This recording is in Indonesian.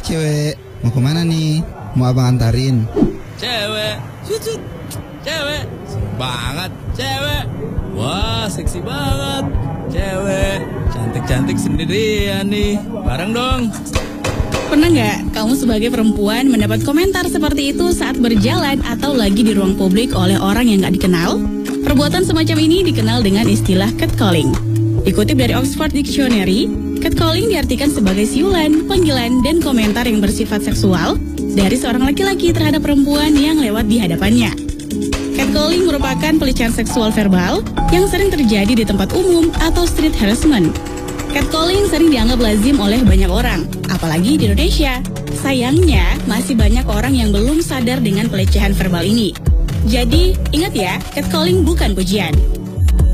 cewek, mau kemana nih? Mau abang antarin? Cewek, cut. Cewek, seru banget. Cewek, wah seksi banget. Cewek, cantik-cantik sendirian nih. Bareng dong. Pernah nggak kamu sebagai perempuan mendapat komentar seperti itu saat berjalan atau lagi di ruang publik oleh orang yang nggak dikenal? Perbuatan semacam ini dikenal dengan istilah catcalling. Dikutip dari Oxford Dictionary, catcalling diartikan sebagai siulan, panggilan, dan komentar yang bersifat seksual dari seorang laki-laki terhadap perempuan yang lewat di hadapannya. Catcalling merupakan pelecehan seksual verbal yang sering terjadi di tempat umum atau street harassment. Catcalling sering dianggap lazim oleh banyak orang, apalagi di Indonesia. Sayangnya, masih banyak orang yang belum sadar dengan pelecehan verbal ini. Jadi, ingat ya, catcalling bukan pujian.